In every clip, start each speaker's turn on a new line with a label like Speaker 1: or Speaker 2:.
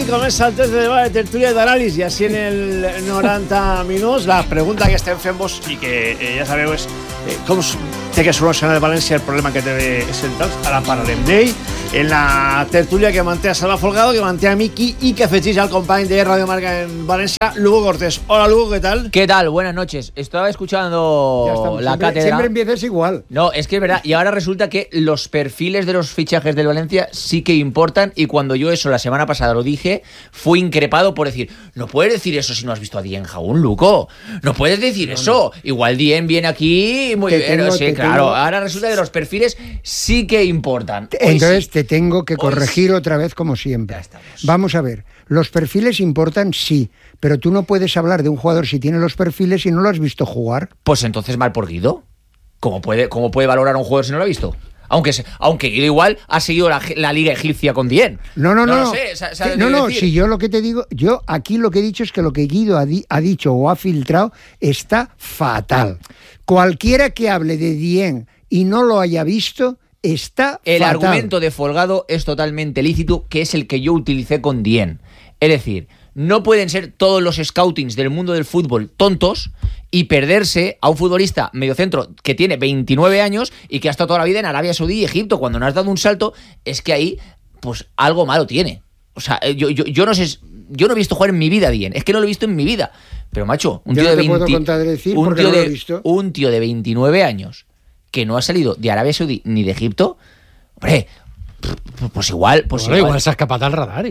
Speaker 1: i comença el test de debat de tertúlia d'anàlisi així en el 90 minuts. La pregunta que estem fent-vos i que ja sabeu és com té que solucionar el València el problema que té de centrals. Ara parlarem d'ell en la tertúlia que manté a Salva Folgado, que manté a Miki y que afegís al compañero de Radio Marca en Valencia, Lugo Cortés. Hola Lugo, ¿qué tal?
Speaker 2: ¿Qué tal? Buenas noches. Estaba escuchando la cátedra.
Speaker 3: Siempre empiezas igual.
Speaker 2: No, es que es verdad. Y ahora resulta que los perfiles de los fichajes del Valencia sí que importan. Y cuando yo eso la semana pasada lo dije, fui increpado por decir, no puedes decir eso si no has visto a Dien Jaún, Luco. No puedes decir eso. Igual Dien viene aquí muy bien. Sí, claro. Ahora resulta que los perfiles sí que importan.
Speaker 3: Entonces te tengo que corregir otra vez como siempre. Vamos a ver, los perfiles importan, sí, pero tú no puedes hablar de un jugador si tiene los perfiles y no lo has visto jugar.
Speaker 2: Pues entonces mal por Guido. ¿Cómo puede valorar a un jugador si no lo ha visto? Aunque Guido igual ha seguido la liga egipcia con Dien.
Speaker 3: No.
Speaker 2: Lo sé,
Speaker 3: si yo lo que te digo, yo aquí lo que he dicho es que lo que Guido ha dicho o ha filtrado está fatal. Cualquiera que hable de Dien y no lo haya visto, está
Speaker 2: el
Speaker 3: fatal.
Speaker 2: Argumento de Folgado es totalmente lícito, que es el que yo utilicé con Dien. Es decir, no pueden ser todos los scoutings del mundo del fútbol tontos y perderse a un futbolista mediocentro que tiene 29 años y que ha estado toda la vida en Arabia Saudí y Egipto. Cuando no has dado un salto, es que ahí pues algo malo tiene. O sea, yo no sé, yo no he visto jugar en mi vida Dien, es que no lo he visto en mi vida. Pero macho, un tío de 29 años que no ha salido de Arabia Saudí ni de Egipto, hombre, pues igual...
Speaker 4: Igual se ha escapado del radar,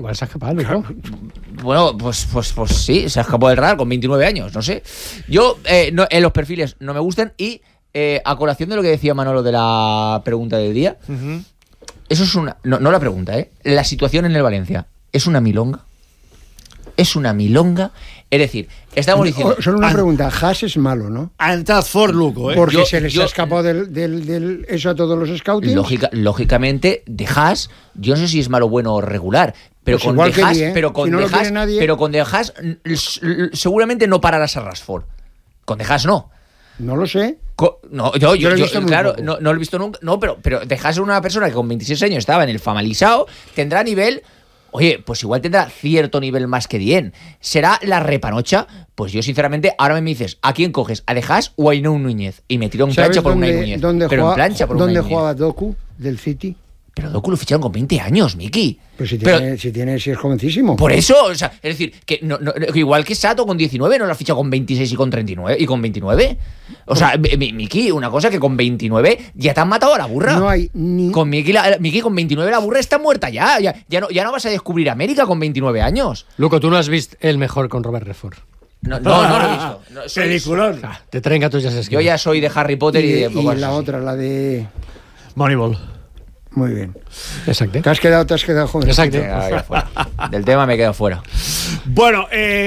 Speaker 2: Bueno, pues sí, se ha escapado del radar con 29 años, no sé. Yo, en los perfiles no me gustan y a colación de lo que decía Manolo de la pregunta del día, eso es una... No la pregunta, la situación en el Valencia, ¿es una milonga? Es una milonga. Es decir, estamos diciendo...
Speaker 3: Solo una pregunta, Haas es malo, ¿no?
Speaker 1: Ha entrado Ford Luco,
Speaker 3: Porque se les ha escapado del eso a todos los scouting.
Speaker 2: Lógicamente, de Haas, yo no sé si es malo, bueno o regular, pero
Speaker 3: pues
Speaker 2: con
Speaker 3: igual
Speaker 2: De Haas,
Speaker 3: bien,
Speaker 2: pero con
Speaker 3: si no
Speaker 2: De
Speaker 3: lo quiere
Speaker 2: Haas,
Speaker 3: nadie...
Speaker 2: pero con De Haas seguramente no pararás a Rashford. Con De Haas no.
Speaker 3: No lo sé.
Speaker 2: Yo
Speaker 3: lo he visto
Speaker 2: claro,
Speaker 3: muy poco.
Speaker 2: no lo he visto nunca. No, pero De Haas es una persona que con 26 años estaba en el Famalisao, tendrá nivel. Oye, pues igual tendrá cierto nivel más que Dien. ¿Será la repanocha? Pues yo, sinceramente, ahora me dices, ¿a quién coges? ¿A De Haas o a Inau Núñez? Y me tiro en plancha por Unai Núñez.
Speaker 3: ¿Dónde jugaba Doku del City?
Speaker 2: Pero Doku lo ficharon con 20 años, Miki.
Speaker 3: Pues si es jovencísimo.
Speaker 2: Por eso, o sea, es decir, que igual que Sato con 19 no lo ha fichado con 26 y con 39 y con 29. O sea, Miki, una cosa que con 29 ya te han matado a la burra.
Speaker 3: No hay ni...
Speaker 2: Con Miki, con 29 la burra está muerta ya. Ya no vas a descubrir América con 29 años.
Speaker 4: Luco, tú no has visto el mejor con Robert Redford.
Speaker 2: No lo he visto.
Speaker 1: Peliculón.
Speaker 4: Te traen gatos ya se esquivan.
Speaker 2: Yo ya soy de Harry Potter y
Speaker 3: de la otra, la de...
Speaker 4: Moneyball.
Speaker 3: Muy bien.
Speaker 4: Exacto.
Speaker 3: Te has quedado joven.
Speaker 4: Exacto.
Speaker 2: Del tema me quedo fuera.
Speaker 1: Bueno,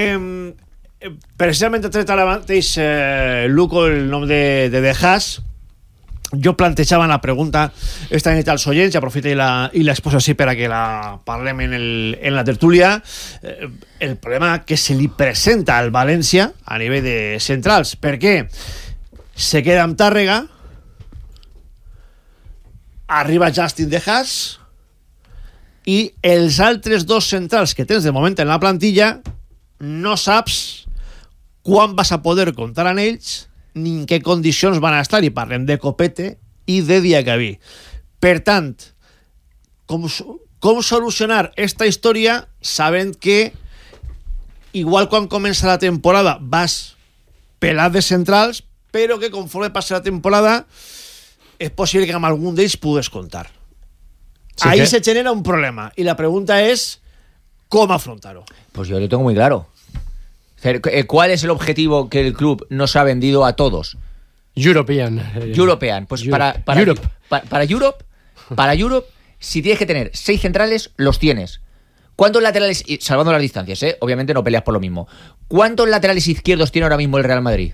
Speaker 1: precisamente tret ara mateix Luco el nom de Haas. Jo plantejava la pregunta esta nit als oients, aprofita i l'exposo així per a que la parlem en la tertúlia. El problema que se li presenta al València a nivell de centrals, perquè se queda amb Tàrrega, arriba Justin De Haas i els altres dos centrals que tens de moment en la plantilla no saps quan vas a poder comptar amb ells ni en què condicions van a estar, i parlem de Copete i de Diacabí. Per tant, com solucionar esta història sabent que igual quan comença la temporada vas pelat de centrals, però que conforme passa la temporada es possible que amb algun d'ells pugues contar. Sí, ahí se genera un problema y la pregunta es ¿cómo afrontarlo?
Speaker 2: Pues yo lo tengo muy claro. ¿Cuál es el objetivo que el club nos ha vendido a todos?
Speaker 4: European.
Speaker 2: Pues para Europe, si tienes que tener 6 centrales, los tienes. ¿Cuántos laterales, salvando las distancias, obviamente no peleas por lo mismo, cuántos laterales izquierdos tiene ahora mismo el Real Madrid?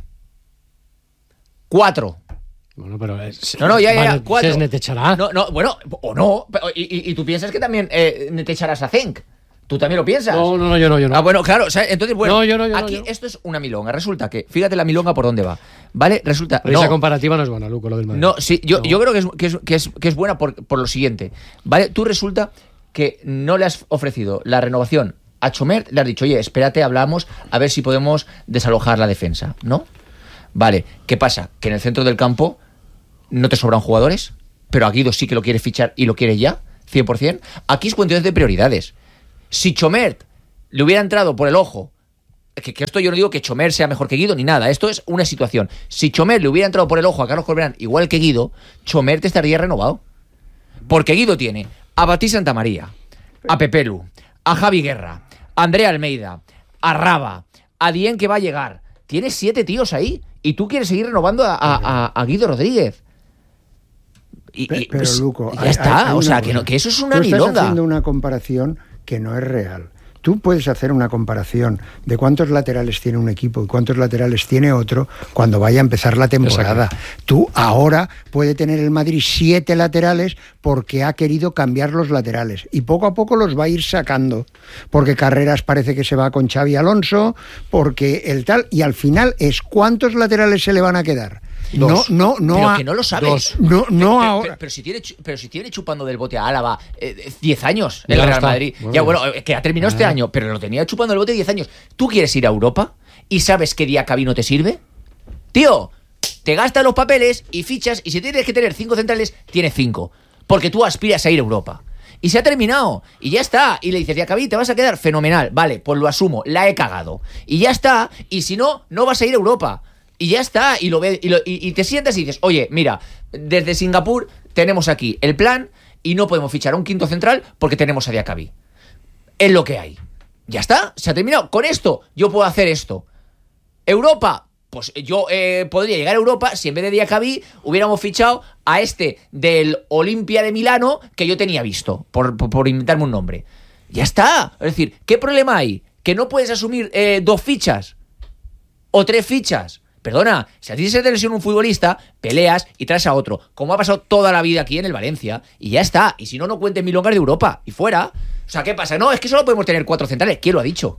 Speaker 2: 4.
Speaker 4: Bueno, pero
Speaker 2: ya. 4.
Speaker 4: ¿Se netechará?
Speaker 2: Bueno, o no. Y tú piensas que también netecharás a Zenk. ¿Tú también lo piensas?
Speaker 4: No, yo no.
Speaker 2: Ah, bueno, claro. O sea, entonces, bueno,
Speaker 4: aquí
Speaker 2: esto es una milonga. Resulta que, fíjate la milonga por dónde va, ¿vale? Resulta...
Speaker 4: Pero esa comparativa no es buena, Luco, lo del Madrid.
Speaker 2: No, sí, yo creo que es buena por lo siguiente, ¿vale? Tú resulta que no le has ofrecido la renovación A Chomert le has dicho, oye, espérate, hablamos, a ver si podemos desalojar la defensa, ¿no? Vale, ¿qué pasa? Que en el centro del campo no te sobran jugadores, pero a Guido sí que lo quieres fichar y lo quieres ya, 100%. Aquí es cuestión de prioridades. Si Chomert le hubiera entrado por el ojo, que esto yo no digo que Chomert sea mejor que Guido ni nada, esto es una situación. Si Chomert le hubiera entrado por el ojo a Carlos Corberán igual que Guido, Chomert estaría renovado. Porque Guido tiene a Batista Santamaría, a Pepe Lu, a Javi Guerra, a Andrea Almeida, a Raba, a Dien que va a llegar. Tienes 7 tíos ahí y tú quieres seguir renovando a Guido Rodríguez.
Speaker 3: Pero
Speaker 2: pues,
Speaker 3: Luco,
Speaker 2: ya está, o sea, que eso es una milonga.
Speaker 3: Tú estás haciendo una comparación que no es real. Tú puedes hacer una comparación de cuántos laterales tiene un equipo y cuántos laterales tiene otro cuando vaya a empezar la temporada.
Speaker 4: Exacto.
Speaker 3: Tú ahora puede tener el Madrid 7 laterales porque ha querido cambiar los laterales y poco a poco los va a ir sacando, porque Carreras parece que se va con Xavi Alonso, porque el tal, y al final es cuántos laterales se le van a quedar.
Speaker 2: Dos.
Speaker 3: No,
Speaker 2: pero que no lo sabes.
Speaker 4: Dos.
Speaker 3: No ahora.
Speaker 2: Pero si tiene chupando del bote a Álava 10 años el
Speaker 4: Ya
Speaker 2: Real
Speaker 4: está.
Speaker 2: Madrid.
Speaker 4: Bueno.
Speaker 2: Ya bueno, que ha terminado este año, pero lo tenía chupando del bote 10 años. ¿Tú quieres ir a Europa y sabes que Diacabí no te sirve? Tío, te gastas los papeles y fichas, y si tienes que tener 5 centrales, tienes 5. Porque tú aspiras a ir a Europa. Y se ha terminado, y ya está. Y le dices, Diacabí, te vas a quedar fenomenal. Vale, pues lo asumo, la he cagado. Y ya está, y si no, no vas a ir a Europa. Y ya está, y lo ves, y te sientas y dices, oye, mira, desde Singapur tenemos aquí el plan y no podemos fichar a un quinto central porque tenemos a Diacabí. Es lo que hay. Ya está, se ha terminado. Con esto yo puedo hacer esto. Europa, pues yo podría llegar a Europa si en vez de Diacabí hubiéramos fichado a este del Olimpia de Milano que yo tenía visto, por inventarme un nombre. Ya está. Es decir, ¿qué problema hay? ¿Que no puedes asumir 2 fichas? ¿O 3 fichas? Perdona, si a ti se te lesiona un futbolista, peleas y traes a otro, como ha pasado toda la vida aquí en el Valencia, y ya está. Y si no, no cuentes milongas de Europa, y fuera. O sea, ¿qué pasa? No, es que solo podemos tener 4 centrales. ¿Quién lo ha dicho?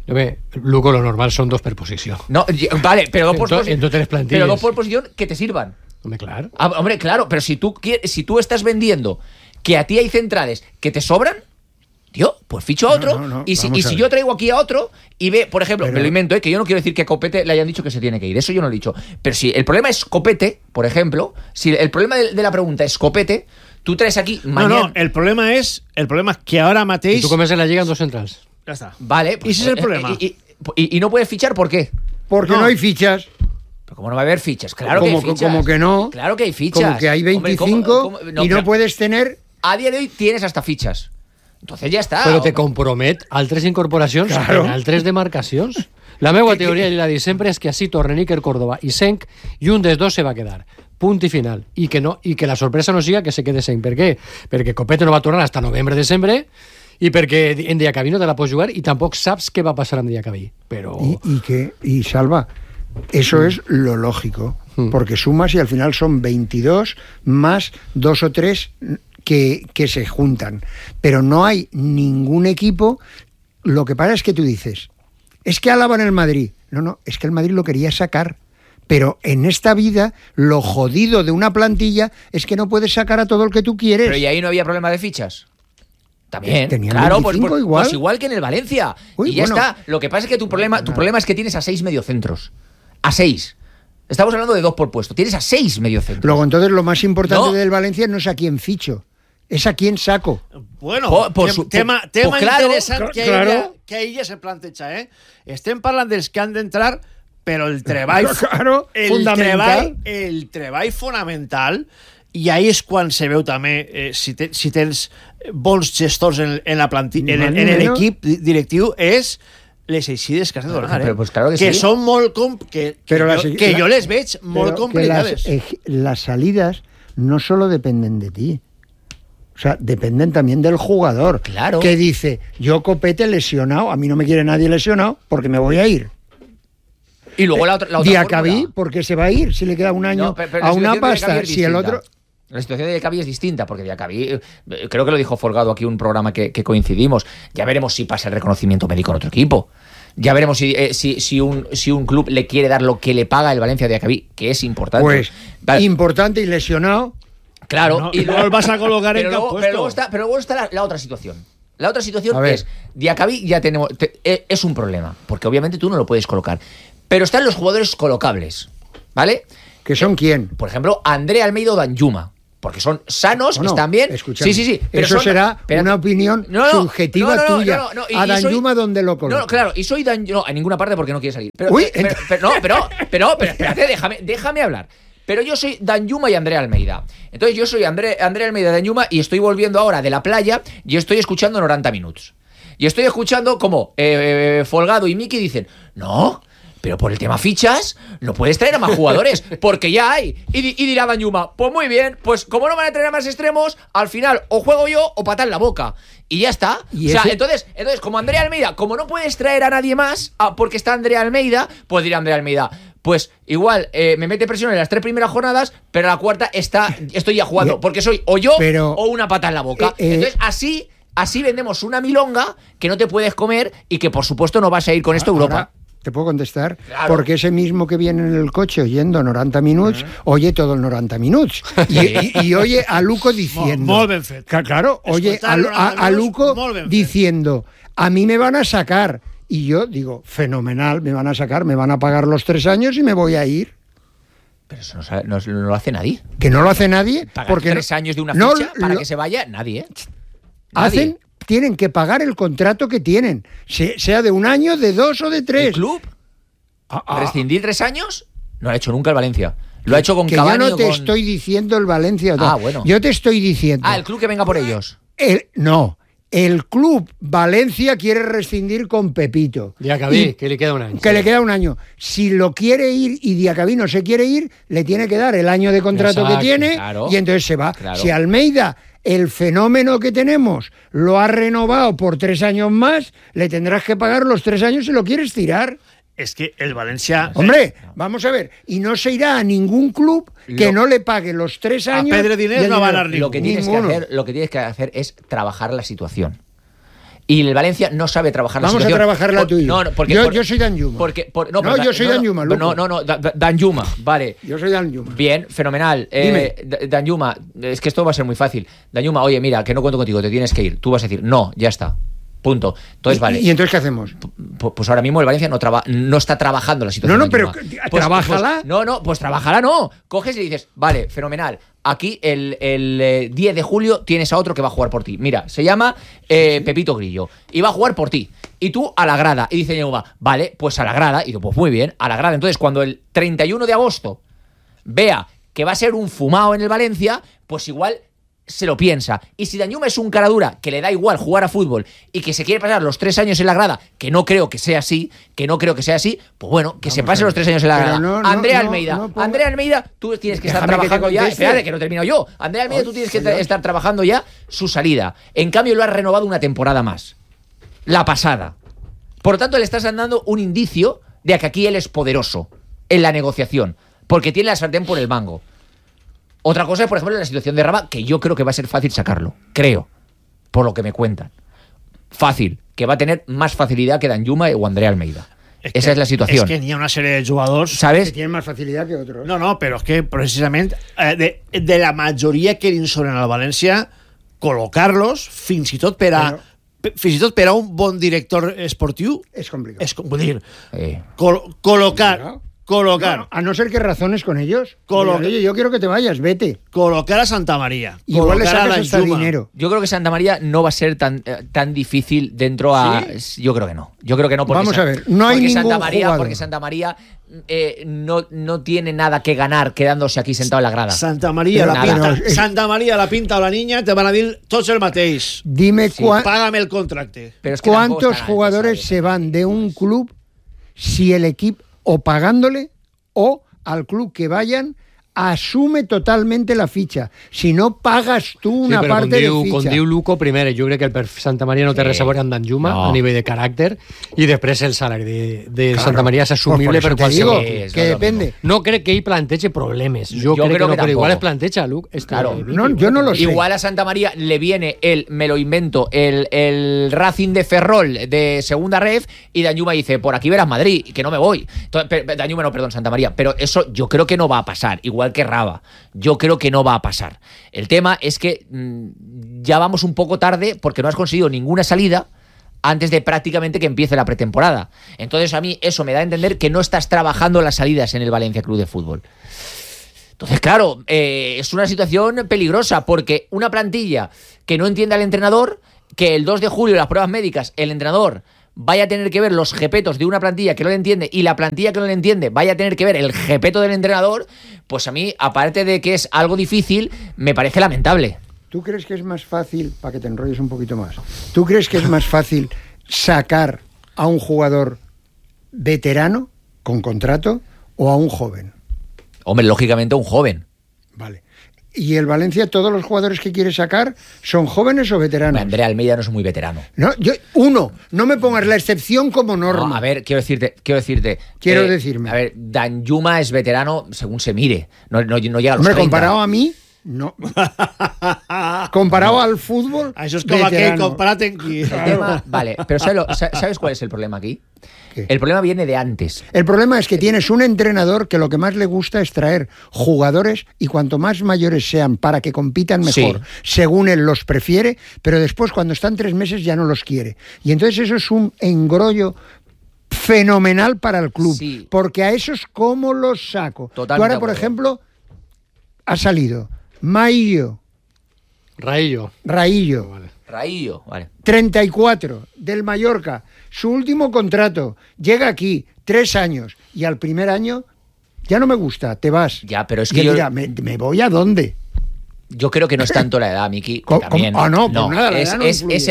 Speaker 4: Luco, lo normal son 2 per posición.
Speaker 2: No, vale, pero 2 por posición.
Speaker 4: Entonces plantilles.
Speaker 2: Pero 2 por posición que te sirvan.
Speaker 4: Hombre, claro.
Speaker 2: Hombre, claro, pero si tú estás vendiendo que a ti hay centrales que te sobran, tío, pues ficho a otro.
Speaker 3: No,
Speaker 2: y si yo traigo aquí a otro y ve, por ejemplo, me lo invento, que yo no quiero decir que Copete le hayan dicho que se tiene que ir, eso yo no lo he dicho. Pero si el problema es Copete, por ejemplo, si el problema de la pregunta es Copete, tú traes aquí mañana.
Speaker 1: No, el problema es que ahora
Speaker 4: Y
Speaker 1: Mateix...
Speaker 4: tú comes en la Liga en 2 centrals.
Speaker 1: Ya está.
Speaker 2: Vale.
Speaker 1: ¿Y ese es el problema?
Speaker 2: Y no puedes fichar, ¿por qué?
Speaker 3: Porque no hay fichas.
Speaker 2: Pero ¿cómo no va a haber fichas? Claro que hay fichas.
Speaker 3: Como que no.
Speaker 2: Claro que hay fichas.
Speaker 3: Como que hay 25 y no
Speaker 2: claro.
Speaker 3: puedes tener...
Speaker 2: A día de hoy tienes hasta fichas. Entonces ja està.
Speaker 4: Però te compromet altres incorporacions en altres demarcacions. La meva teoria, i la dic sempre, és que així tornen Iker Córdoba i Senc i un dels 2 se va quedar. Punt i final. I que la sorpresa no siga que se quede Senc. Per què? Perquè Copete no va tornar hasta novembre-desembre i perquè en Diacabí no te la pots jugar i tampoc saps què va passar amb Diacabí. Però...
Speaker 3: Y Salva, eso es lo lógico, porque sumas y al final son 22 más 2 o 3 que se juntan. Pero no hay ningún equipo. Lo que pasa es que tú dices, es que Álava en el Madrid. No, es que el Madrid lo quería sacar. Pero en esta vida, lo jodido de una plantilla es que no puedes sacar a todo el que tú quieres.
Speaker 2: Pero ¿y ahí no había problema de fichas? También,
Speaker 3: Tenían
Speaker 2: claro,
Speaker 3: 25
Speaker 2: pues igual que en el Valencia.
Speaker 3: Uy,
Speaker 2: y ya
Speaker 3: bueno.
Speaker 2: está. Lo que pasa es que tu problema es que tienes a 6 mediocentros. A 6. Estamos hablando de 2 por puesto. Tienes a 6 mediocentros.
Speaker 3: Luego, entonces, lo más importante
Speaker 2: No.
Speaker 3: del Valencia no es a quién ficho, es a quién saco.
Speaker 1: Bueno, tema
Speaker 2: claro,
Speaker 1: interessant
Speaker 3: claro.
Speaker 1: que ella se planteja, Estem parlant dels que han d'entrar, però el treball,
Speaker 3: Claro, fundamental.
Speaker 1: el treball fonamental, i ahí és quan se veu també si tens bons gestors en la plantilla, en l'equip directiu, és les eixides que has de donar,
Speaker 2: Pero pues claro que sí.
Speaker 1: són molt que jo les veig molt
Speaker 3: Pero
Speaker 1: complicades.
Speaker 3: que las salidas no solo dependen de ti. O sea, dependen también del jugador.
Speaker 2: Claro.
Speaker 3: Que dice, yo Copete lesionado, a mí no me quiere nadie lesionado porque me voy a ir.
Speaker 2: Y luego la otra
Speaker 3: Diacabí,
Speaker 2: fórmula.
Speaker 3: ¿por qué se va a ir? Si le queda un año
Speaker 2: No, pero la
Speaker 3: a una
Speaker 2: situación de
Speaker 3: pasta.
Speaker 2: Diacabí es
Speaker 3: Si el
Speaker 2: distinta.
Speaker 3: otro...
Speaker 2: La situación de Diacabí es distinta, porque Diacabí, creo que lo dijo Folgado aquí en un programa que coincidimos. Ya veremos si pasa el reconocimiento médico en otro equipo. Ya veremos si un club le quiere dar lo que le paga el Valencia a Diacabí, que es importante.
Speaker 3: Pues,
Speaker 2: Vale.
Speaker 3: importante y lesionado.
Speaker 2: Claro.
Speaker 1: No, y luego vas a colocar en
Speaker 2: pero
Speaker 1: campo
Speaker 2: luego está la otra situación. La otra situación es, Diacabí ya tenemos, es un problema, porque obviamente tú no lo puedes colocar. Pero están los jugadores colocables, ¿vale?
Speaker 3: ¿Que son quién?
Speaker 2: Por ejemplo, André Almeida o Danjuma. Porque son sanos, están bien.
Speaker 3: Escúchame,
Speaker 2: sí.
Speaker 3: Pero eso será una opinión subjetiva tuya. A Danjuma, ¿dónde lo colocas?
Speaker 2: No, claro, y soy Danjuma. No, en ninguna parte porque no quiere salir. Pero,
Speaker 3: Uy,
Speaker 2: pero espérate, déjame hablar. Pero yo soy Danjuma y André Almeida. Entonces yo soy André Almeida de Danjuma y estoy volviendo ahora de la playa y estoy escuchando 90 minutos. Y estoy escuchando como Folgado y Miki dicen, no, pero por el tema fichas no puedes traer a más jugadores, porque ya hay. Y dirá Danjuma, pues muy bien, pues como no van a traer a más extremos, al final o juego yo o patada en la boca. Y ya está.
Speaker 3: ¿Y
Speaker 2: o sea, entonces, como André Almeida, como no puedes traer a nadie más, porque está André Almeida, pues dirá André Almeida, pues igual me mete presión en las 3 primeras jornadas, pero la cuarta estoy ya jugando, porque soy o yo o una pata en la boca. Entonces, así vendemos una milonga que no te puedes comer y que por supuesto no vas a ir con esto a Europa.
Speaker 3: ¿Te puedo contestar?
Speaker 2: Claro.
Speaker 3: Porque ese mismo que viene en el coche oyendo 90 minutos, oye todo el 90 minutos. Y oye a Luco diciendo...
Speaker 1: Molt ben fet.
Speaker 3: Claro, oye a Luco diciendo, a mí me van a sacar. Y yo digo, fenomenal, me van a sacar, me van a pagar los 3 años y me voy a ir.
Speaker 2: Pero eso no lo hace nadie.
Speaker 3: ¿Que no lo hace nadie?
Speaker 2: Pagar
Speaker 3: Porque
Speaker 2: 3 años de una ficha para que se vaya, nadie,
Speaker 3: Nadie. Tienen que pagar el contrato que tienen, sea de 1 año, de 2 o de 3.
Speaker 2: ¿El club? ¿Rescindir 3 años? No lo ha hecho nunca el Valencia. Lo ha hecho con Cavani.
Speaker 3: Yo no te estoy diciendo el Valencia.
Speaker 2: Bueno.
Speaker 3: Yo te estoy diciendo...
Speaker 2: el club que venga por ellos.
Speaker 3: No. El club Valencia quiere rescindir con Pepito.
Speaker 4: Diacabí, que le queda 1 año.
Speaker 3: Que le queda 1 año. Si lo quiere ir y Diacabí no se quiere ir, le tiene que dar el año de contrato que tiene, claro, y entonces se va.
Speaker 2: Claro.
Speaker 3: Si Almeida, el fenómeno que tenemos, lo ha renovado por 3 años más, le tendrás que pagar los 3 años si lo quieres tirar.
Speaker 1: Es que el Valencia...
Speaker 3: Hombre, vamos a ver, y no se irá a ningún club que no le pague los 3 años...
Speaker 1: A Pedro Diners no va a dar
Speaker 2: lo que tienes que hacer es trabajar la situación. Y el Valencia no sabe trabajar la situación.
Speaker 3: Vamos a trabajarla tú y yo. Yo soy Danjuma. Yo soy Danjuma, Luco.
Speaker 2: No, Danjuma, vale.
Speaker 3: Yo soy Danjuma.
Speaker 2: Bien, fenomenal. Danjuma, es que esto va a ser muy fácil. Danjuma, oye, mira, que no cuento contigo, te tienes que ir. Tú vas a decir, no, ya está. Punto. Entonces, vale.
Speaker 3: ¿Y entonces qué hacemos?
Speaker 2: Pues ahora mismo el Valencia no está trabajando la situación.
Speaker 3: No, pero trabájala.
Speaker 2: Pues trabájala, no. Coges y dices, vale, fenomenal. Aquí el 10 de julio tienes a otro que va a jugar por ti. Mira, se llama Pepito Grillo. Y va a jugar por ti. Y tú a la grada. Y dice Ñuga, vale, pues a la grada. Y digo, pues muy bien, a la grada. Entonces, cuando el 31 de agosto vea que va a ser un fumado en el Valencia, pues igual se lo piensa. Y si Danjuma es un cara dura que le da igual jugar a fútbol y que se quiere pasar los 3 años en la grada, que no creo que sea así, pues bueno, que se pase los 3 años en la grada. André Almeida, tú tienes que estar trabajando ya. Espérate, que no termino yo. André Almeida, tú tienes que estar trabajando ya su salida. En cambio, lo has renovado una temporada más. La pasada. Por lo tanto, le estás dando un indicio de que aquí él es poderoso en la negociación, porque tiene la sartén por el mango. Otra cosa es, por ejemplo, la situación de Raba, que yo creo que va a ser fácil sacarlo. Creo, por lo que me cuentan. Fácil, que va a tener más facilidad que Danjuma o André Almeida. Esa es la situación.
Speaker 1: Es que n'hi ha una sèrie de jugadors...
Speaker 2: ¿Sabes?
Speaker 3: Que tienen más facilidad que otros.
Speaker 1: No, però és que precisament de la majoria que li sobren al València, col·locar-los fins i tot per a un bon director esportiu
Speaker 3: és complicat.
Speaker 1: Vull dir, col·locar...
Speaker 3: No, a no ser que razones con ellos. Oye, yo quiero que te vayas, vete.
Speaker 1: Colocar a Santa María.
Speaker 3: Igual le sacas hasta dinero.
Speaker 2: Yo creo que Santa María no va a ser tan difícil dentro a... ¿Sí? Yo creo que no.
Speaker 3: Vamos a ver, no hay ningún jugador.
Speaker 2: Porque Santa María no tiene nada que ganar quedándose aquí sentado en la grada.
Speaker 1: Santa María la pinta o la niña, te van a dir tots el mateix.
Speaker 3: Dime
Speaker 1: págame el contracte.
Speaker 3: ¿Cuántos jugadores se van de un club si el equipo o pagándole o al club que vayan asume totalmente la ficha? Si no pagas tú una parte de ficha.
Speaker 4: Com diu Luco, primer, jo crec que el per Santa Maria no té res a veure amb Danjuma a nivell de caràcter, i després el salari de Santa Maria és assumible per qualsevol.
Speaker 3: Que depende.
Speaker 4: No crec que ell planteje problemes. Jo crec que no, però igual es planteja, Luc.
Speaker 2: Claro.
Speaker 3: Yo no lo sé.
Speaker 2: Igual a Santa María le viene me lo invento, el Racing de Ferrol de segunda ref, y Danjuma dice, por aquí verás Madrid, que no me voy. Entonces, Danjuma no, perdón, Santa María. Pero eso yo creo que no va a pasar. Igual igual que Raba. Yo creo que no va a pasar. El tema es que ya vamos un poco tarde porque no has conseguido ninguna salida antes de prácticamente que empiece la pretemporada. Entonces a mí eso me da a entender que no estás trabajando las salidas en el Valencia Club de Fútbol. Entonces, claro, es una situación peligrosa porque una plantilla que no entiende al entrenador, que el 2 de julio las pruebas médicas, el entrenador vaya a tener que ver los jepetos de una plantilla que no le entiende y la plantilla que no le entiende vaya a tener que ver el jepeto del entrenador, pues a mí, aparte de que es algo difícil, me parece lamentable.
Speaker 3: ¿Tú crees que es más fácil, para que te enrolles un poquito más, ¿tú crees que es más fácil sacar a un jugador veterano con contrato o a un joven?
Speaker 2: Hombre, lógicamente un joven.
Speaker 3: Vale. ¿Y el Valencia, todos los jugadores que quiere sacar, son jóvenes o veteranos?
Speaker 2: Andrea Almeida no es muy veterano.
Speaker 3: No, no me pongas la excepción como norma.
Speaker 2: No, a ver, quiero decirte.
Speaker 3: Quiero decirme.
Speaker 2: A ver, Danjuma es veterano según se mire. No llega a los 30.
Speaker 3: Comparado a mí, no. Comparado al fútbol,
Speaker 1: eso es como que compárate aquí.
Speaker 2: El tema, vale, pero ¿sabes cuál es el problema aquí?
Speaker 3: ¿Qué?
Speaker 2: El problema viene de antes.
Speaker 3: El problema es que tienes un entrenador que lo que más le gusta es traer jugadores y cuanto más mayores sean para que compitan mejor, según él los prefiere, pero después cuando están 3 meses ya no los quiere. Y entonces eso es un engrollo fenomenal para el club, porque a esos ¿cómo los saco?
Speaker 2: Totalmente.
Speaker 3: Tú ahora, por ejemplo, ha salido Raillo.
Speaker 2: Vale.
Speaker 3: 34, del Mallorca. Su último contrato. Llega aquí, 3 años. Y al primer año, ya no me gusta, te vas.
Speaker 2: Ya, pero es
Speaker 3: y
Speaker 2: que
Speaker 3: él dirá, ¿me voy a dónde?
Speaker 2: Yo creo que no es tanto la edad, Miki. También.
Speaker 3: No, pues nada, la edad no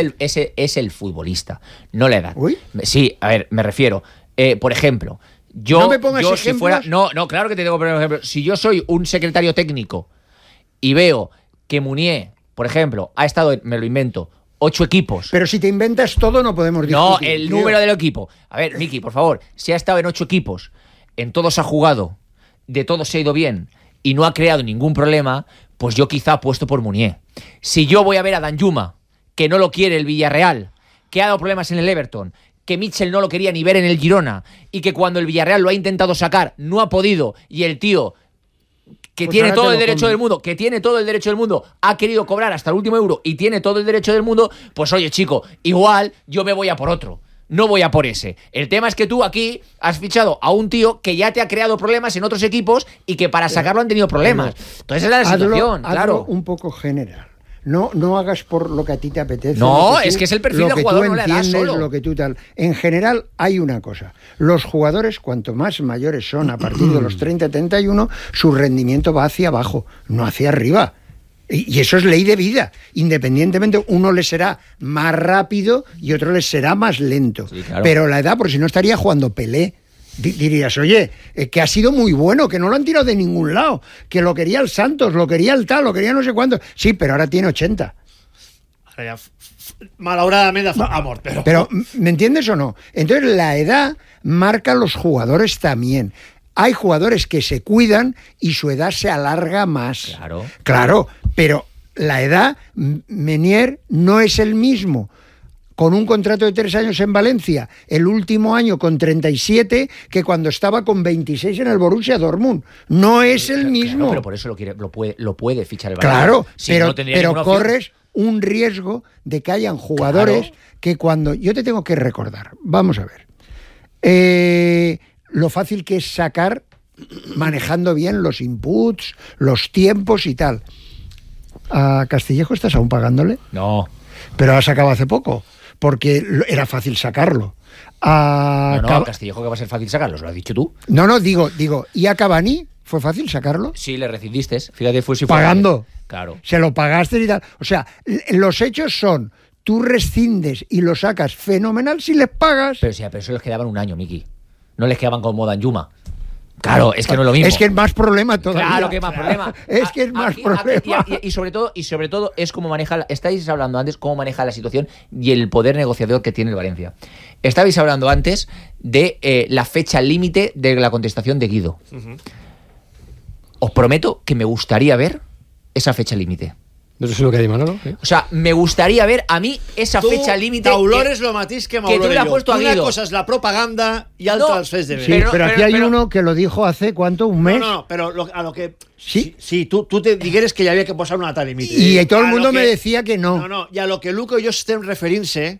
Speaker 2: es el futbolista, no la edad.
Speaker 3: ¿Uy?
Speaker 2: Sí, a ver, me refiero. Por ejemplo, yo...
Speaker 3: No me pongas
Speaker 2: yo
Speaker 3: ejemplos.
Speaker 2: Si fuera, no, claro que te tengo que poner un ejemplo. Si yo soy un secretario técnico y veo que Munier, por ejemplo, ha estado, me lo invento, 8 equipos.
Speaker 3: Pero si te inventas todo, no podemos discutir.
Speaker 2: No, el número del equipo. A ver, Miki, por favor, si ha estado en 8 equipos, en todos ha jugado, de todos se ha ido bien y no ha creado ningún problema, pues yo quizá apuesto por Munier. Si yo voy a ver a Danjuma, que no lo quiere el Villarreal, que ha dado problemas en el Everton, que Mitchell no lo quería ni ver en el Girona, y que cuando el Villarreal lo ha intentado sacar, no ha podido, y el tío... que
Speaker 3: pues
Speaker 2: tiene todo el derecho del mundo, ha querido cobrar hasta el último euro y tiene todo el derecho del mundo, pues oye, chico, igual yo me voy a por otro, no voy a por ese. El tema es que tú aquí has fichado a un tío que ya te ha creado problemas en otros equipos y que para sacarlo han tenido problemas. Entonces esa es la situación, claro.
Speaker 3: Hazlo un poco general. No hagas por lo que a ti te apetece.
Speaker 2: No, es que es el perfil del jugador, no le das solo.
Speaker 3: Lo que tú tal. En general hay una cosa. Los jugadores, cuanto más mayores son, a partir de los 30-31, su rendimiento va hacia abajo, no hacia arriba. Y eso es ley de vida. Independientemente, uno les será más rápido y otro les será más lento.
Speaker 2: Sí, claro.
Speaker 3: Pero la edad, por si no estaría jugando Pelé. Dirías, oye, que ha sido muy bueno, que no lo han tirado de ningún lado, que lo quería el Santos, lo quería el tal, lo quería no sé cuánto. Sí, pero ahora tiene 80.
Speaker 1: Ahora ya, malauradamente, amor.
Speaker 3: Pero, ¿me entiendes o no? Entonces, la edad marca a los jugadores también. Hay jugadores que se cuidan y su edad se alarga más. Claro, pero la edad, Menier no es el mismo. Con un contrato de 3 años en Valencia, el último año con 37, que cuando estaba con 26 en el Borussia Dortmund. No es el mismo.
Speaker 2: Claro, pero por eso lo puede fichar el Valencia.
Speaker 3: Claro,
Speaker 2: si
Speaker 3: pero,
Speaker 2: no
Speaker 3: pero corres un riesgo de que hayan jugadores que cuando... Yo te tengo que recordar, vamos a ver, lo fácil que es sacar manejando bien los inputs, los tiempos y tal. ¿A Castillejo estás aún pagándole?
Speaker 2: No.
Speaker 3: Pero ha sacado hace poco. Porque era fácil sacarlo.
Speaker 2: No, Castillejo que va a ser fácil sacarlo, lo has dicho tú.
Speaker 3: No, digo, ¿y a Cavani fue fácil sacarlo?
Speaker 2: Sí, le recibiste, fíjate, fue si
Speaker 3: pagando.
Speaker 2: Fue claro.
Speaker 3: Se lo pagaste y tal. O sea, los hechos son, tú rescindes y lo sacas fenomenal si les pagas.
Speaker 2: Pero eso les quedaban un año, Miki. No les quedaban como Danjuma. Claro, es que no es lo mismo.
Speaker 3: Es que es más problema todavía.
Speaker 2: Claro que es más problema.
Speaker 3: Es que es más problema.
Speaker 2: Y sobre todo es cómo maneja, estáis hablando antes, cómo maneja la situación y el poder negociador que tiene el Valencia. Estabais hablando antes de la fecha límite de la contestación de Guido. Uh-huh. Os prometo que me gustaría ver esa fecha límite.
Speaker 4: Eso es lo que dice Manolo. ¿Sí?
Speaker 2: O sea, me gustaría ver a mí esa fecha límite.
Speaker 1: T'olores lo mateix que m'olore
Speaker 2: tú le has
Speaker 1: jo.
Speaker 2: puesto a
Speaker 1: Una
Speaker 2: Guido.
Speaker 1: cosa es la propaganda y altra
Speaker 2: No.
Speaker 1: els fets de ver.
Speaker 3: Sí, pero aquí hay uno que lo dijo hace, ¿cuánto? ¿Un mes?
Speaker 1: No, pero a lo que...
Speaker 3: Sí.
Speaker 1: Sí, tú te digueres que ya había que posar una data límite.
Speaker 3: Y todo el
Speaker 1: A
Speaker 3: mundo
Speaker 1: lo
Speaker 3: me
Speaker 1: que-
Speaker 3: decía que no.
Speaker 1: No, i a lo que Luco i jo estem referint-se,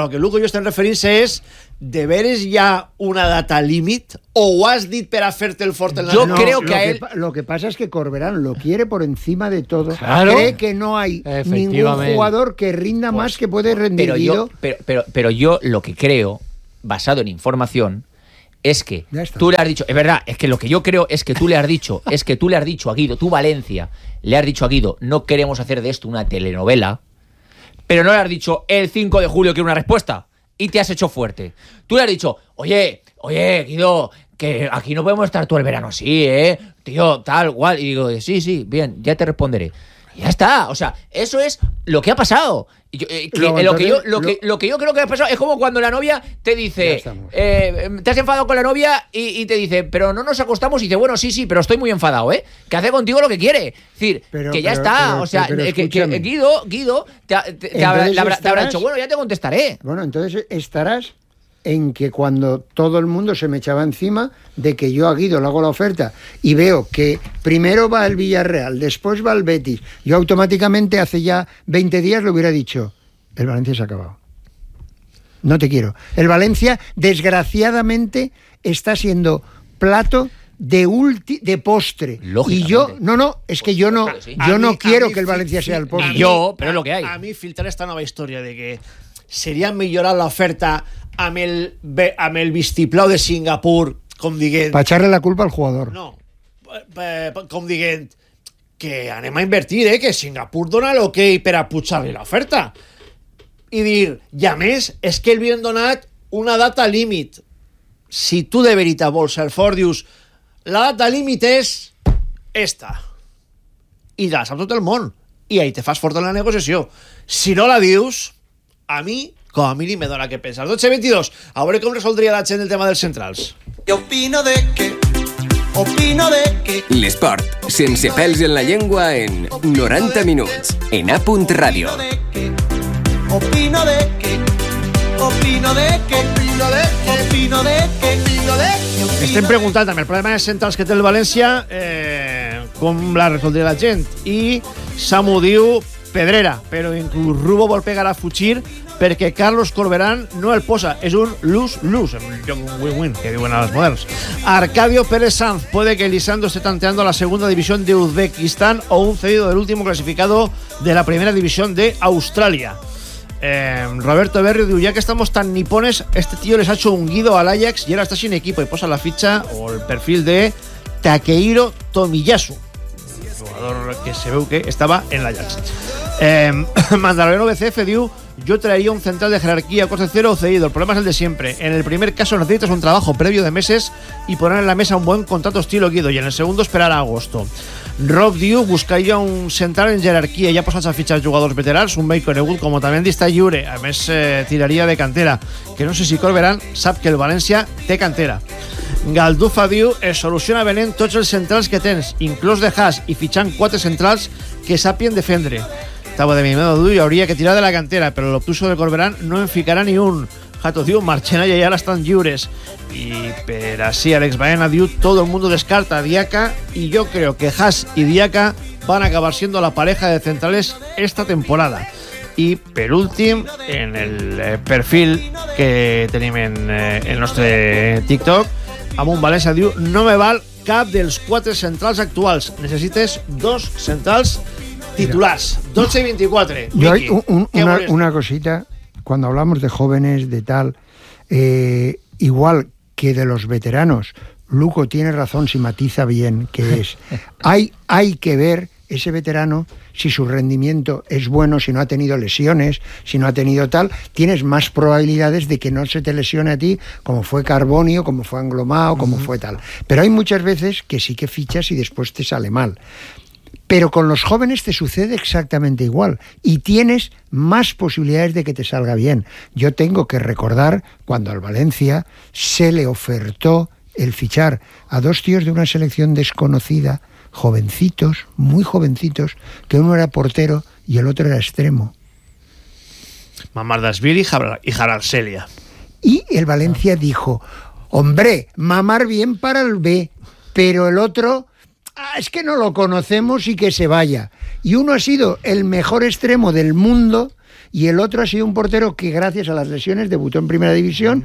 Speaker 1: és de veres ja una data límit o ho has dit per a fer-te el fort en la...
Speaker 2: Yo
Speaker 3: No,
Speaker 2: creo
Speaker 3: lo
Speaker 2: que a él-
Speaker 3: lo que pasa es que Corberán lo quiere por encima de todo.
Speaker 4: Claro.
Speaker 3: Cree que no hay ningún
Speaker 4: Efectivamente.
Speaker 3: jugador que rinda más que puede rendir Guido.
Speaker 2: Pero yo lo que creo, basado en información, es que
Speaker 3: Ya está.
Speaker 2: tú le has dicho, es verdad, es que lo que yo creo es que tú le has dicho, a Guido, tú Valencia, le has dicho a Guido, no queremos hacer de esto una telenovela, pero no le has dicho el 5 de julio quiero una respuesta y te has hecho fuerte. Tú le has dicho, oye, Guido, que aquí no podemos estar todo el verano así, tío, tal, cual. Y digo, sí, bien, ya te responderé. Y ya está, o sea, eso es lo que ha pasado. Y lo que yo creo que ha pasado es como cuando la novia te dice, te has enfadado con la novia y te dice, pero no nos acostamos, y dice, bueno, sí, pero estoy muy enfadado, que hace contigo lo que quiere. Es decir, que ya está, o sea, que Guido te habrá dicho, bueno, ya te contestaré.
Speaker 3: Bueno, entonces estarás en que cuando todo el mundo se me echaba encima de que yo a Guido le hago la oferta y veo que primero va el Villarreal, después va el Betis, yo automáticamente hace ya 20 días le hubiera dicho, el Valencia se ha acabado. No te quiero. El Valencia, desgraciadamente, está siendo plato de postre. Y yo, es que yo no,
Speaker 2: Claro, sí.
Speaker 3: yo
Speaker 1: A
Speaker 3: no
Speaker 1: mí
Speaker 3: quiero que el Valencia sea el
Speaker 1: a
Speaker 3: postre.
Speaker 1: mí-
Speaker 2: Pero es lo que hay.
Speaker 1: A mi filtrar esta nova història de que seria millorar l'oferta amb el vistiplau de Singapur, com dient...
Speaker 3: Para echarle la culpa al jugador.
Speaker 1: No, com dient que anem a invertir, que Singapur dona l'ok per a pujar-li l'oferta. I dir, i a més, és que li havien donat una data límit. Si tu de veritat vols ser fort, dius, la data límit és esta. I la sap tot el món. I ahí te fas fort en la negociació. Si no la dius, a mi, com a mínim, me dona que pensar. 12-22, a veure com resoldria la gent el tema dels centrals.
Speaker 5: Yo opino de que
Speaker 6: L'esport, sense pèls en la llengua en 90 minuts, en A. Ràdio.
Speaker 5: opino de que
Speaker 1: Estem preguntant amb el problema de centrals que té el València, com la resoldria la gent, i Samu diu Pedrera, però inclús Rubo vol pegar a fugir perquè Carlos Corberán no el posa, és un lose-lose, un win-win, que diuen als moderns. Arcadio Pérez Sanz, puede que Lisandro esté tanteando la segunda división de Uzbekistán o un cedido del último clasificado de la primera división de Australia. Roberto Berrio diu, ya que estamos tan nipones, este tío les ha hecho un Guido al Ajax y ahora está sin equipo, y posa la ficha o el perfil de Takehiro Tomiyasu, jugador que se veu que estaba en l'Ajax. Mandaloriano BCF diu, yo traería un central de jerarquía coste cero o cedido, el problema es el de siempre. En el primer caso necesitas un trabajo previo de meses y poner en la mesa un buen contrato estilo Guido, y en el segundo esperar a agosto. Rob diu, buscaria un central en jerarquia, ja posats a fitxar jugadors veterans, un vell conegut com Otamendi està lliure, a més tiraria de cantera, que no sé si Corberán sap que el València té cantera. Galdufa diu, es soluciona venent tots els centrals que tens, inclús de Haas, i fitxant 4 centrals que sàpien defendre. Tavo de mi medo diu, hauria que tirar de la cantera, però l'obtuso de Corberán no en ficarà ni un. Jato diu, Marchena y Ayala están lliures. Y pero así Alex Baena diu, todo el mundo descarta a Diaca, y yo creo que Haas y Diaca van a acabar siendo la pareja de centrales esta temporada. Y per últim, en el perfil que tenim en el nostre TikTok, amb un València diu, no me val cap dels 4 centrals actuals, necessites 2 centrals titulars. 12 y 24.
Speaker 3: Yo
Speaker 1: Miki,
Speaker 3: hay una cosita, cuando hablamos de jóvenes, de tal, igual que de los veteranos, Luco tiene razón si matiza bien, que es, hay que ver ese veterano si su rendimiento es bueno, si no ha tenido lesiones, si no ha tenido tal, tienes más probabilidades de que no se te lesione a ti, como fue Carbonio, como fue Anglomao, como fue tal. Pero hay muchas veces que sí que fichas y después te sale mal. Pero con los jóvenes te sucede exactamente igual y tienes más posibilidades de que te salga bien. Yo tengo que recordar cuando al Valencia se le ofertó el fichar a 2 tíos de una selección desconocida, jovencitos, muy jovencitos, que uno era portero y el otro era extremo.
Speaker 1: Mamardashvili y Jararselia.
Speaker 3: Y el Valencia dijo, hombre, mamar bien para el B, pero el otro, es que no lo conocemos y que se vaya. Y uno ha sido el mejor extremo del mundo y el otro ha sido un portero que gracias a las lesiones debutó en Primera División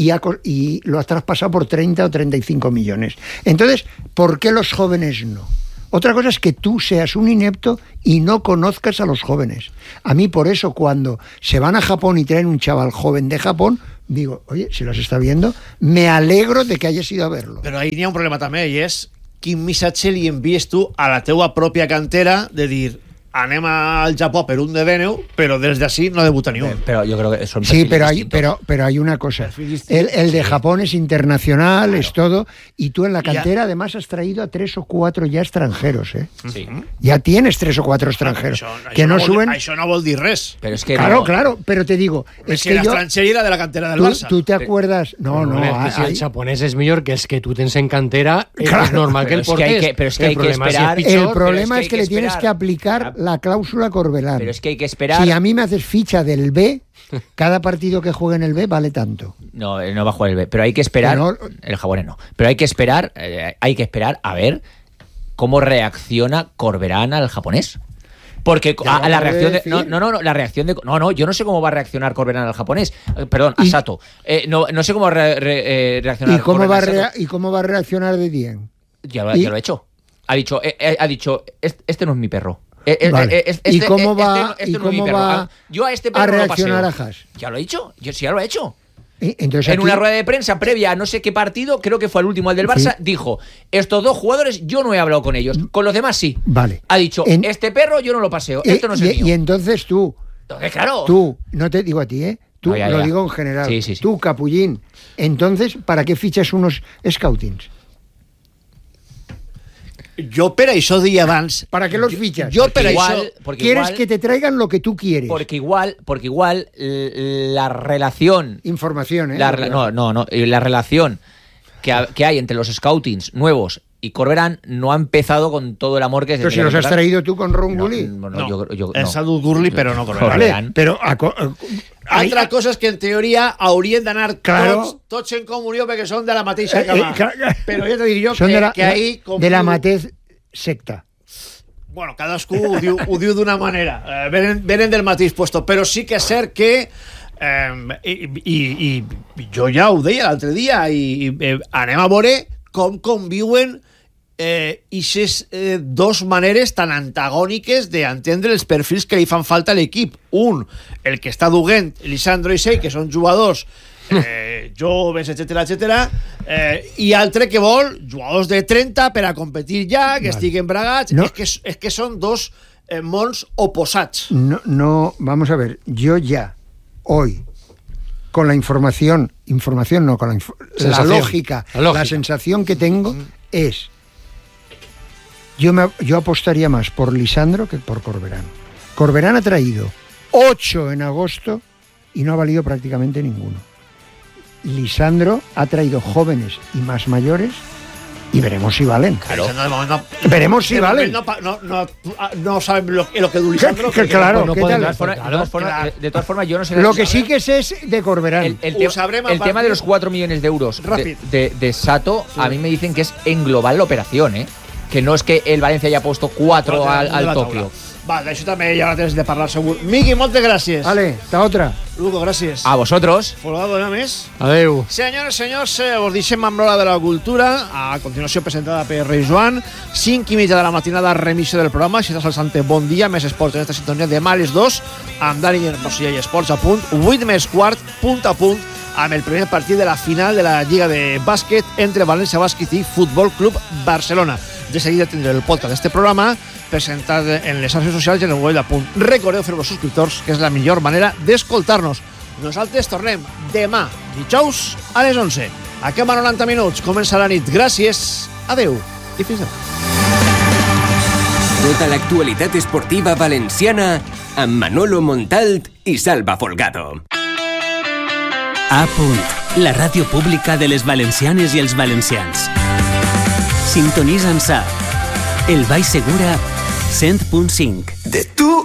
Speaker 3: y lo ha traspasado por 30 o 35 millones. Entonces, ¿por qué los jóvenes no? Otra cosa es que tú seas un inepto y no conozcas a los jóvenes. A mí por eso cuando se van a Japón y traen un chaval joven de Japón, digo, oye, si los está viendo, me alegro de que hayas ido a verlo.
Speaker 1: Però ahí n'hi ha un problema també, i és quin missatge li envies tu a la teua pròpia cantera de dir anem al Japó per un de Beneu, pero desde así no debuta ni uno.
Speaker 2: Pero yo creo que son
Speaker 3: Sí,
Speaker 2: perfiles
Speaker 3: pero hay una cosa. El de Japón es internacional, claro. Es todo. Y tú en la cantera además has traído a 3 o 4 ya extranjeros, ¿eh?
Speaker 2: Sí.
Speaker 3: Ya tienes 3 o 4 extranjeros.
Speaker 1: Que no suben. Això no vol dir res.
Speaker 2: Pero es que
Speaker 3: claro,
Speaker 2: no.
Speaker 3: claro, pero te digo.
Speaker 1: Es que l'extranjeri era de la cantera del Barça.
Speaker 3: ¿Tú te acuerdas? No.
Speaker 4: Si el japonés es mejor que es que tú tens en cantera, claro, es normal que el portés.
Speaker 2: Pero es que hay que esperar.
Speaker 3: El problema es que le tienes que aplicar la cláusula Corbelán.
Speaker 2: Pero es que hay que esperar.
Speaker 3: Si a mí me haces ficha del B, cada partido que juegue en el B vale tanto.
Speaker 2: No, no va a jugar el B, pero hay que esperar. El japonés no. Pero hay que esperar a ver cómo reacciona Corberán al japonés. Porque a la reacción de. La reacción de. No, yo no sé cómo va a reaccionar Corberán al japonés. Perdón, a Sato. No sé cómo reaccionar
Speaker 3: Corberán. ¿Y cómo va a reaccionar de Dien?
Speaker 2: Ya lo ha hecho. Ha dicho, este no es mi perro.
Speaker 3: Vale. ¿Y cómo va,
Speaker 2: yo a este perro
Speaker 3: a reaccionar
Speaker 2: no
Speaker 3: a Haas?
Speaker 2: Ya lo he dicho, ya lo ha hecho.
Speaker 3: Entonces
Speaker 2: en una rueda de prensa previa a no sé qué partido, creo que fue el último, el del Barça, dijo, estos 2 jugadores yo no he hablado con ellos, con los demás sí.
Speaker 3: Vale.
Speaker 2: Ha dicho, este perro yo no lo paseo, esto no es mío.
Speaker 3: Y entonces tú,
Speaker 2: claro.
Speaker 3: Tú, no te digo a ti, tú
Speaker 2: no,
Speaker 3: lo digo en general,
Speaker 2: sí.
Speaker 3: Tú, Capullín, entonces, ¿para qué fichas unos scoutings?
Speaker 1: Jo per això dia abans...
Speaker 3: ¿Para qué los fichas?
Speaker 1: Jo per això...
Speaker 3: Quieres que te traigan lo que tú quieres.
Speaker 2: Porque igual la relación...
Speaker 3: Información, ¿eh?
Speaker 2: La relación que hay entre los scoutings nuevos y Corberán no ha empezado con todo el amor que...
Speaker 3: Pero si los has traído tú con Ron Gulli.
Speaker 1: No, és Sadut Gurli, però no Corberán.
Speaker 3: Vale, però...
Speaker 1: Altra cosa és que en teoria haurien d'anar tots en comunió perquè són de la mateixa cama. Però ja te dic jo que ahí...
Speaker 3: De la mateix secta.
Speaker 1: Bueno, cadascú ho diu d'una manera. Venen del mateix puesto. Però sí que és cert que i jo ja ho deia l'altre dia i anem a veure com conviuen aquestes 2 maneres tan antagòniques d'entendre els perfils que li fan falta a l'equip. Un, el que està duent Lisandro i Sei, que són jugadors joves, etcètera, i altre que vol jugadors de 30 per a competir ja, que estiguen bragats. És que són 2 mons oposats.
Speaker 3: No, vamos a ver, yo ya, hoy, con la información no, con la lógica, la sensación que tengo es... Yo apostaría más por Lisandro que por Corberán. Corberán ha traído 8 en agosto y no ha valido prácticamente ninguno. Lisandro ha traído jóvenes y más mayores y veremos si valen.
Speaker 1: Claro.
Speaker 3: Veremos si valen.
Speaker 1: No saben lo que du Lisandro.
Speaker 3: Claro,
Speaker 2: de todas formas, yo no sé...
Speaker 3: Lo que sí que sé es de Corberán.
Speaker 2: El tema de los 4 millones de euros de Sato, a mí me dicen que es en global la operación, que no es que el Valencia haya puesto 4 al Tokio.
Speaker 1: Vale, això també ja tens de parlar segur. Miqui, moltes gràcies.
Speaker 3: Vale, hasta otra.
Speaker 1: Lugo, gràcies.
Speaker 2: A vosotros.
Speaker 1: Folgado, ja més.
Speaker 4: Adeu.
Speaker 1: Senyores, senyors, us deixem amb l'hora de la cultura. A continuació, presentada per Rei Joan. 5:30 de la matinada, remissió del programa. Si estàs al Sante, bon dia. Més esports en esta sintonia de demà a les 2 amb Dani Hermosilla i Esports a punt. 8:15, punt a punt, amb el primer partit de la final de la Lliga de Bàsquet entre València Bàsquet i Futbol Club Barcelona. De seguida tindré el podcast d'este programa presentat en les xarxes socials i en el web de Punt. Recordeu fer-vos subscriptors, que és la millor manera d'escoltar-nos. Nosaltres tornem demà, dijous, a les 11. Acabem a 90 minuts, comença la nit. Gràcies, adeu i fins demà.
Speaker 6: Tota l'actualitat esportiva valenciana amb Manolo Montalt i Salva Folgado.
Speaker 7: A Punt, la ràdio pública de les valencianes i els valencians. Sintonitza'ns a El Baix Segura 100.5.
Speaker 5: De tu